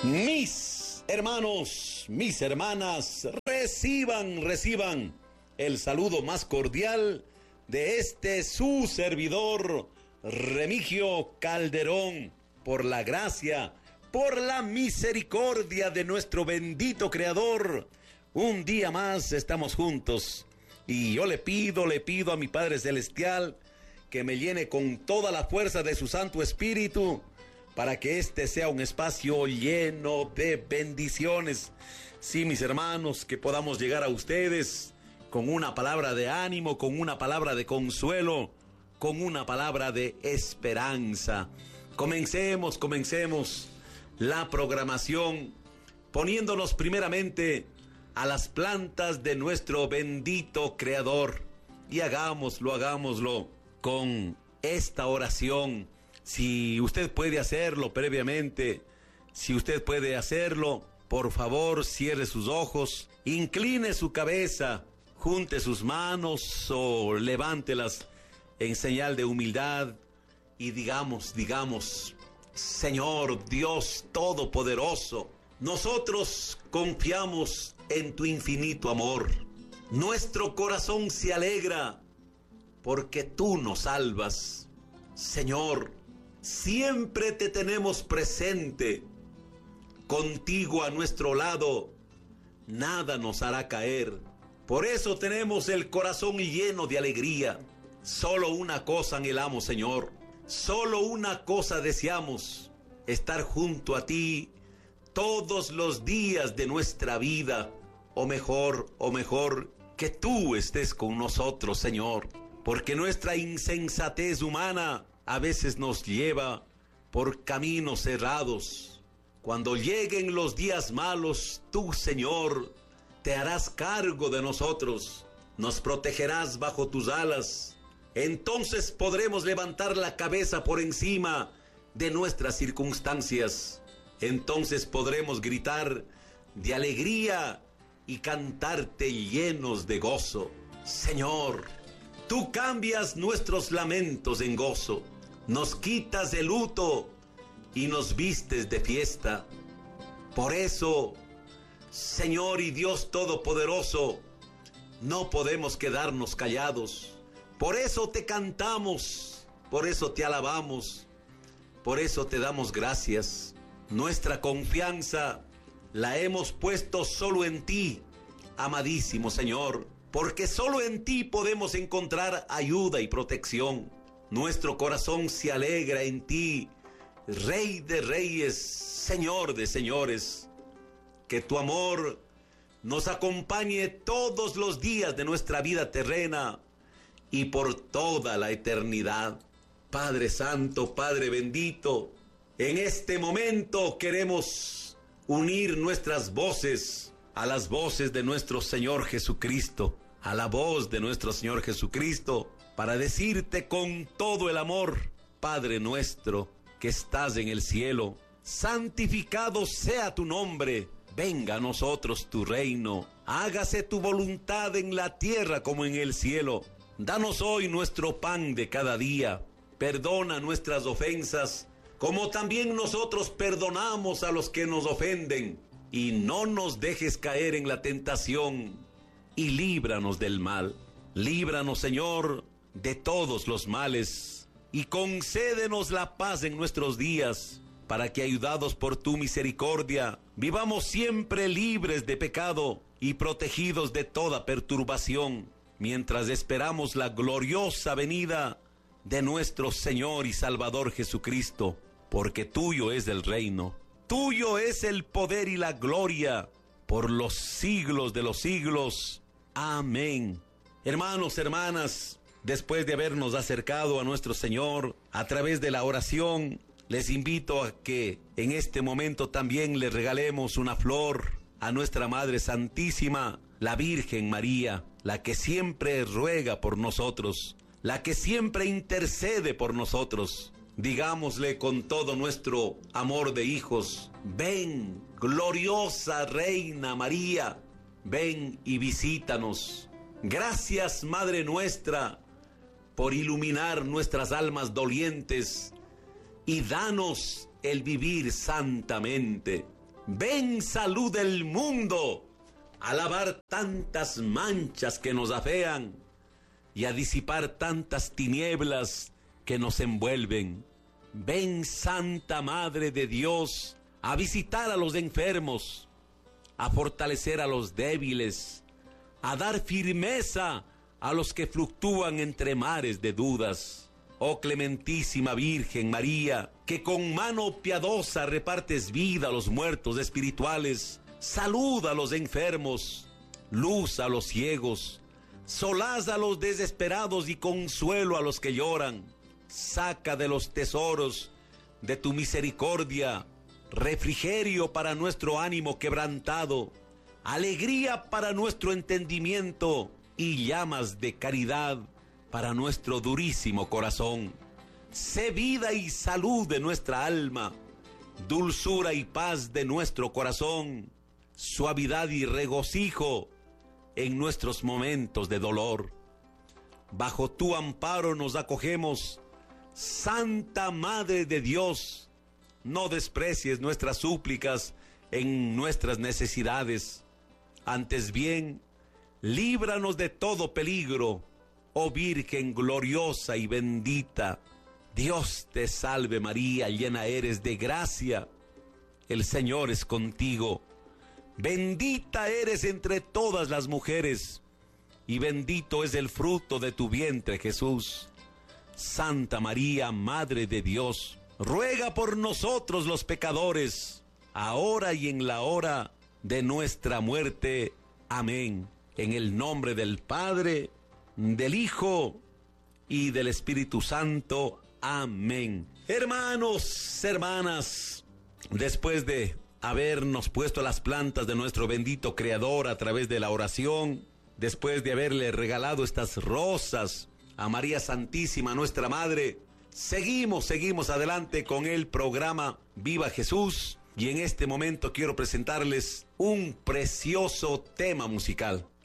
Mis hermanos, mis hermanas, reciban el saludo más cordial de este su servidor, Remigio Calderón, por la gracia, por la misericordia de nuestro bendito Creador. Un día más estamos juntos y yo le pido a mi Padre Celestial que me llene con toda la fuerza de su Santo Espíritu para que este sea un espacio lleno de bendiciones. Sí, mis hermanos, que podamos llegar a ustedes con una palabra de ánimo, con una palabra de consuelo, con una palabra de esperanza. Comencemos la programación poniéndonos primeramente a las plantas de nuestro bendito Creador. Y hagámoslo con esta oración. Si usted puede hacerlo previamente, si usted puede hacerlo, por favor, cierre sus ojos, incline su cabeza, junte sus manos o levántelas en señal de humildad y digamos, Señor Dios Todopoderoso, nosotros confiamos en tu infinito amor. Nuestro corazón se alegra porque tú nos salvas. Señor, siempre te tenemos presente. Contigo a nuestro lado, nada nos hará caer. Por eso tenemos el corazón lleno de alegría. Solo una cosa anhelamos, Señor. Solo una cosa deseamos: estar junto a ti todos los días de nuestra vida. O mejor, que tú estés con nosotros, Señor. Porque nuestra insensatez humana a veces nos lleva por caminos errados. Cuando lleguen los días malos, tú, Señor, te harás cargo de nosotros. Nos protegerás bajo tus alas. Entonces podremos levantar la cabeza por encima de nuestras circunstancias. Entonces podremos gritar de alegría y cantarte llenos de gozo. Señor, tú cambias nuestros lamentos en gozo, nos quitas el luto y nos vistes de fiesta. Por eso, Señor y Dios Todopoderoso, no podemos quedarnos callados. Por eso te cantamos, por eso te alabamos, por eso te damos gracias. Nuestra confianza la hemos puesto solo en ti, amadísimo Señor, porque solo en ti podemos encontrar ayuda y protección. Nuestro corazón se alegra en ti, Rey de reyes, Señor de señores. Que tu amor nos acompañe todos los días de nuestra vida terrena y por toda la eternidad. Padre Santo, Padre bendito, en este momento queremos unir nuestras voces a las voces de nuestro Señor Jesucristo, a la voz de nuestro Señor Jesucristo, para decirte con todo el amor: Padre nuestro que estás en el cielo, santificado sea tu nombre, venga a nosotros tu reino, hágase tu voluntad en la tierra como en el cielo. Danos hoy nuestro pan de cada día, perdona nuestras ofensas, como también nosotros perdonamos a los que nos ofenden, y no nos dejes caer en la tentación, y líbranos del mal. Líbranos, Señor, de todos los males, y concédenos la paz en nuestros días, para que, ayudados por tu misericordia, vivamos siempre libres de pecado y protegidos de toda perturbación, mientras esperamos la gloriosa venida de nuestro Señor y Salvador Jesucristo, porque tuyo es el reino, tuyo es el poder y la gloria, por los siglos de los siglos. Amén. Hermanos, hermanas, después de habernos acercado a nuestro Señor a través de la oración, les invito a que en este momento también le regalemos una flor a nuestra Madre Santísima, la Virgen María, la que siempre ruega por nosotros, la que siempre intercede por nosotros. Digámosle con todo nuestro amor de hijos: ven, gloriosa Reina María, ven y visítanos. Gracias, Madre nuestra, por iluminar nuestras almas dolientes y danos el vivir santamente. Ven, salud del mundo, a lavar tantas manchas que nos afean y a disipar tantas tinieblas que nos envuelven. Ven, Santa Madre de Dios, a visitar a los enfermos, a fortalecer a los débiles, a dar firmeza a los que fluctúan entre mares de dudas. Oh clementísima Virgen María, que con mano piadosa repartes vida a los muertos espirituales, salud a los enfermos, luz a los ciegos, solaz a los desesperados y consuelo a los que lloran. Saca de los tesoros de tu misericordia refrigerio para nuestro ánimo quebrantado, alegría para nuestro entendimiento y llamas de caridad para nuestro durísimo corazón. Sé vida y salud de nuestra alma, dulzura y paz de nuestro corazón, suavidad y regocijo en nuestros momentos de dolor. Bajo tu amparo nos acogemos, Santa Madre de Dios. No desprecies nuestras súplicas en nuestras necesidades. Antes bien, líbranos de todo peligro, oh Virgen gloriosa y bendita. Dios te salve María, llena eres de gracia. El Señor es contigo. Bendita eres entre todas las mujeres, y bendito es el fruto de tu vientre, Jesús. Santa María, Madre de Dios, ruega por nosotros los pecadores, ahora y en la hora de nuestra muerte. Amén. En el nombre del Padre, del Hijo y del Espíritu Santo. Amén. Hermanos, hermanas, después de habernos puesto las plantas de nuestro bendito Creador a través de la oración, después de haberle regalado estas rosas a María Santísima, nuestra Madre, seguimos adelante con el programa Viva Jesús, y en este momento quiero presentarles un precioso tema musical.